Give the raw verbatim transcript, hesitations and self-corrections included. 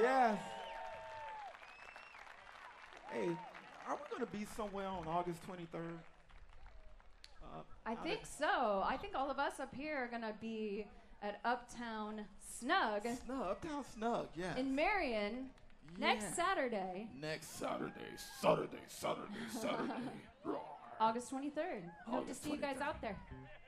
Yes. Hey, are we going to be somewhere on August twenty-third? Uh, I think so. I think all of us up here are going to be at Uptown Snug. Snug, Uptown Snug, yeah. In Marion Yeah. next Saturday. Next Saturday, Saturday, Saturday, Saturday. August twenty-third. Hope to August see you guys twenty-third. out there.